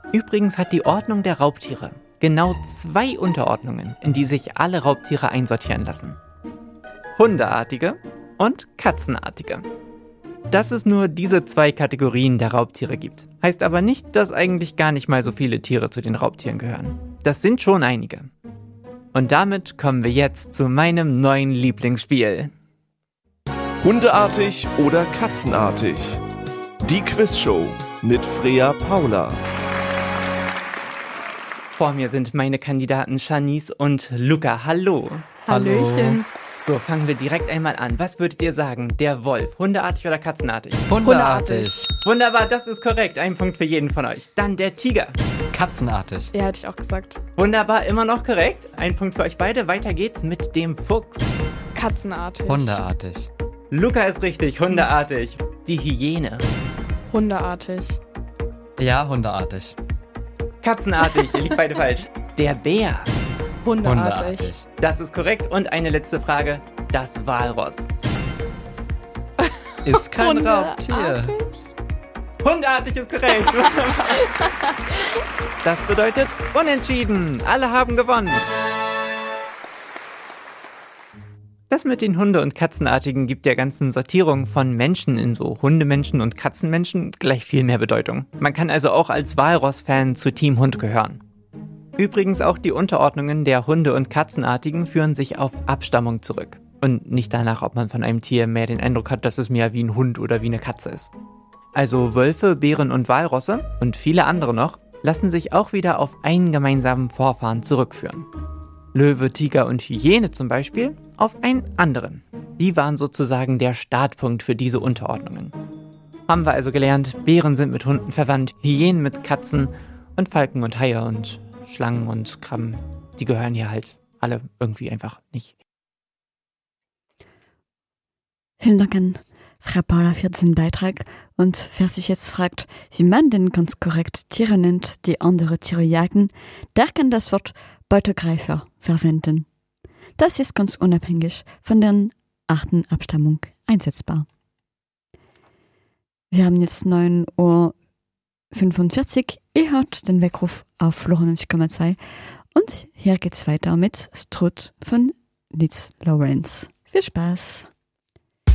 Übrigens hat die Ordnung der Raubtiere genau 2 Unterordnungen, in die sich alle Raubtiere einsortieren lassen. Hundeartige und Katzenartige. Dass es nur diese 2 Kategorien der Raubtiere gibt, heißt aber nicht, dass eigentlich gar nicht mal so viele Tiere zu den Raubtieren gehören. Das sind schon einige. Und damit kommen wir jetzt zu meinem neuen Lieblingsspiel. Hundeartig oder katzenartig? Die Quizshow mit Freya Paula. Vor mir sind meine Kandidaten Shanice und Luca. Hallo. Hallöchen. So, fangen wir direkt einmal an. Was würdet ihr sagen? Der Wolf, hundeartig oder katzenartig? Hundeartig. Wunderbar, das ist korrekt. Ein Punkt für jeden von euch. Dann der Tiger. Katzenartig. Ja, hätte ich auch gesagt. Wunderbar, immer noch korrekt. Ein Punkt für euch beide. Weiter geht's mit dem Fuchs. Katzenartig. Hundeartig. Luca ist richtig, hundeartig. Die Hyäne. Hundeartig. Ja, hundeartig. Katzenartig, ihr liegt beide falsch. Der Bär. Hundeartig. Das ist korrekt. Und eine letzte Frage. Das Walross. Ist kein Hundeartig. Raubtier. Hundeartig ist korrekt. Das bedeutet unentschieden. Alle haben gewonnen. Das mit den Hunde- und Katzenartigen gibt der ganzen Sortierung von Menschen in so Hundemenschen und Katzenmenschen gleich viel mehr Bedeutung. Man kann also auch als Walross-Fan zu Team Hund gehören. Übrigens auch die Unterordnungen der Hunde- und Katzenartigen führen sich auf Abstammung zurück. Und nicht danach, ob man von einem Tier mehr den Eindruck hat, dass es mehr wie ein Hund oder wie eine Katze ist. Also Wölfe, Bären und Walrosse und viele andere noch lassen sich auch wieder auf einen gemeinsamen Vorfahren zurückführen. Löwe, Tiger und Hyäne zum Beispiel auf einen anderen. Die waren sozusagen der Startpunkt für diese Unterordnungen. Haben wir also gelernt, Bären sind mit Hunden verwandt, Hyänen mit Katzen und Falken und Haie und Schlangen und Krabben, die gehören hier halt alle irgendwie einfach nicht. Vielen Dank an Frau Paula für diesen Beitrag. Und wer sich jetzt fragt, wie man denn ganz korrekt Tiere nennt, die andere Tiere jagen, der kann das Wort Beutegreifer verwenden. Das ist ganz unabhängig von der Artenabstammung einsetzbar. Wir haben jetzt 9:45 Uhr. Ihr hört den Weckruf auf 95,2 und hier geht's weiter mit Strut von Liz Lawrence. Viel Spaß!